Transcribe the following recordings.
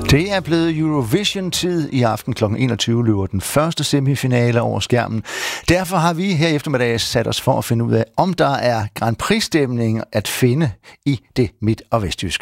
Det er blevet Eurovision-tid. I aften kl. 21 løber den første semifinale over skærmen. Derfor har vi her i eftermiddag sat os for at finde ud af, om der er Grand Prix-stemning at finde i det midt- og vestjyske.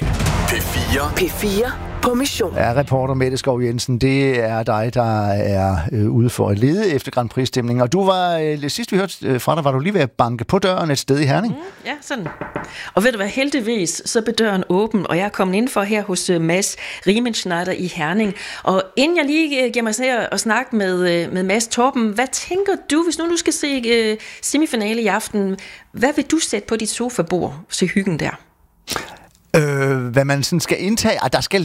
P4 på mission. Ja, reporter Mette Skov Jensen, det er dig, der er ude for at lede efter Grand Prix-stemningen. Og du var, sidst vi hørte fra dig, var du lige ved at banke på døren et sted i Herning. Ja, sådan. Og ved du hvad, heldigvis, så blev døren åben, og jeg er kommet ind for her hos Mads Riemenschneider i Herning. Og inden jeg lige giver mig her og snakke med Mads Torben, hvad tænker du, hvis nu du skal se semifinale i aften, hvad vil du sætte på dit sofabord, se hyggen der? Hvad man sådan skal indtage. Der skal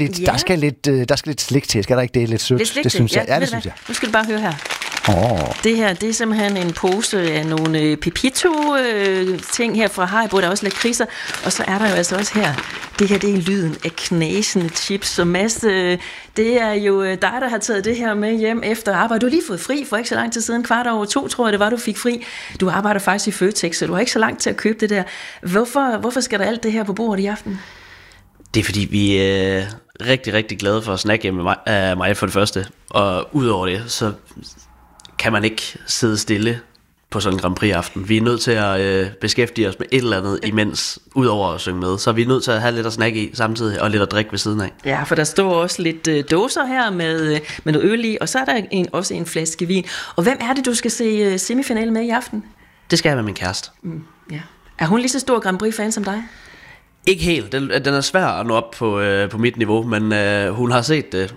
lidt slik til. Skal der ikke det? Lidt sødt. Lidt slik det synes jeg. Ja, det synes jeg. Nu skal du bare høre her. Det her, det er simpelthen en pose af nogle Pepito-ting her fra Haribo. Der er også lakridser. Og så er der jo altså også her. Det her, det er lyden af knasende chips. Så Mads, det er jo dig, der har taget det her med hjem efter arbejde. Du har lige fået fri for ikke så lang tid siden. 2:15, tror jeg det var, du fik fri. Du arbejder faktisk i Føtex, så du har ikke så langt til at købe det der. Hvorfor skal der alt det her på bordet i aften? Det er fordi, vi er rigtig, rigtig glade for at snakke hjemme med mig for det første. Og udover det, så kan man ikke sidde stille på sådan en Grand Prix-aften. Vi er nødt til at beskæftige os med et eller andet imens, udover at synge med. Så vi er nødt til at have lidt at snakke i samtidig, og lidt at drikke ved siden af. Ja, for der står også lidt dåser her med noget øl i, og så er der også en flaske vin. Og hvem er det, du skal se semifinale med i aften? Det skal jeg med min kæreste. Ja. Er hun lige så stor Grand Prix-fan som dig? Ikke helt. Den er svær at nå op på mit niveau, men hun har set det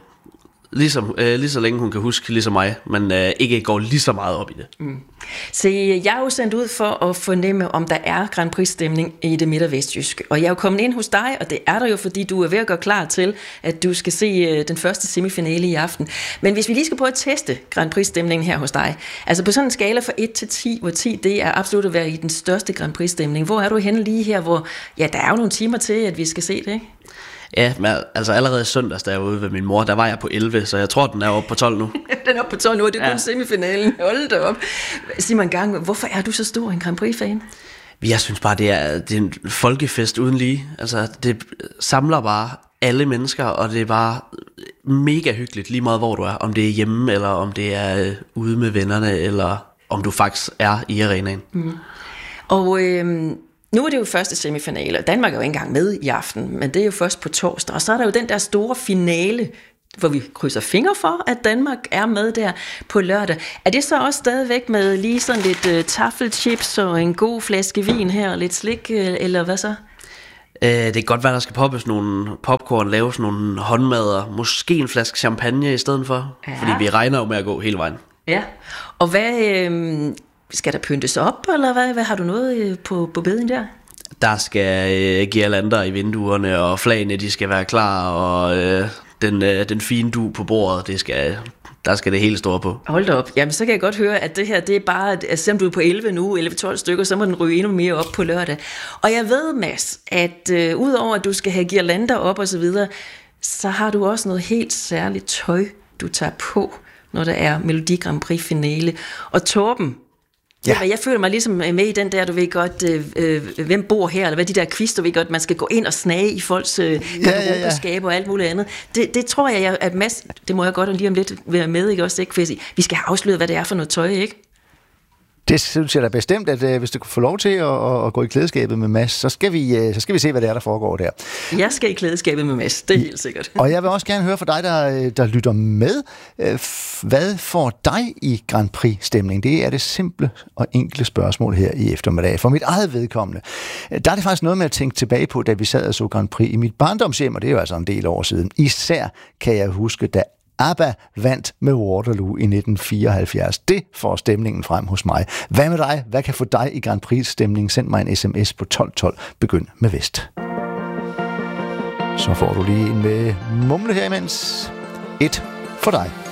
lige så længe hun kan huske, ligesom mig, men ikke går lige så meget op i det. Så jeg er jo sendt ud for at fornemme, om der er Grand Prix-stemning i det midt- og vestjyske. Og jeg er jo kommet ind hos dig, og det er der jo, fordi du er ved at gøre klar til, at du skal se den første semifinale i aften. Men hvis vi lige skal prøve at teste Grand Prix-stemningen her hos dig, altså på sådan en skala fra 1 til 10, hvor 10 det er absolut at være i den største Grand Prix-stemning, hvor er du henne lige her, hvor ja, der er jo nogle timer til, at vi skal se det, ikke? Ja, men altså allerede søndags, da jeg var ude ved min mor, der var jeg på 11, så jeg tror, den er oppe på 12 nu. Den er oppe på 12 nu, og det er kun semifinalen. Hold da op. Sig mig en gang, hvorfor er du så stor en Grand Prix-fan? Jeg synes bare, det er en folkefest uden lige. Altså, det samler bare alle mennesker, og det er bare mega hyggeligt, lige meget hvor du er. Om det er hjemme, eller om det er ude med vennerne, eller om du faktisk er i arenaen. Og nu er det jo første semifinale, og Danmark er jo ikke engang med i aften, men det er jo først på torsdag. Og så er der jo den der store finale, hvor vi krydser fingre for, at Danmark er med der på lørdag. Er det så også stadigvæk med lige sådan lidt taffelchips og en god flaske vin her, og lidt slik, eller hvad så? Det kan godt være, der skal poppes nogle popcorn, laves nogle håndmadder, måske en flaske champagne i stedet for, fordi vi regner jo med at gå hele vejen. Ja. Og hvad... Skal der pyntes op, eller hvad har du noget på bedingen der? Der skal girlander i vinduerne, og flagene de skal være klar, og den fine dug på bordet, der skal det hele store på. Hold da op. Jamen, så kan jeg godt høre, at det her, det er bare, at selvom du er på 11 nu, 11-12 stykker, så må den ryge endnu mere op på lørdag. Og jeg ved, Mads, at udover at du skal have girlander op og så videre, så har du også noget helt særligt tøj, du tager på, når der er Melodi Grand Prix finale. Og Torben, ja. Jeg føler mig ligesom med i den der, du ved godt, hvem bor her, eller hvad de der quiz, du ved godt, man skal gå ind og snage i folks garderobeskabe og alt muligt andet. Det tror jeg, at Mads, det må jeg godt lige om lidt være med, ikke også, ikke? For vi skal have afsløret, hvad det er for noget tøj, ikke? Det synes jeg da bestemt, at hvis du kunne få lov til at gå i klædeskabet med Mads, så skal vi se, hvad det er, der foregår der. Jeg skal i klædeskabet med Mads, det er helt sikkert. Og jeg vil også gerne høre fra dig, der lytter med. Hvad får dig i Grand Prix-stemning? Det er det simple og enkle spørgsmål her i eftermiddag. For mit eget vedkommende, der er det faktisk noget med at tænke tilbage på, da vi sad og så Grand Prix i mit barndomshjem, og det er jo altså en del år siden. Især kan jeg huske, da ABBA vandt med Waterloo i 1974. Det får stemningen frem hos mig. Hvad med dig? Hvad kan få dig i Grand Prix-stemningen? Send mig en sms på 1212. Begynd med Vest. Så får du lige en med mumle her imens. Et for dig.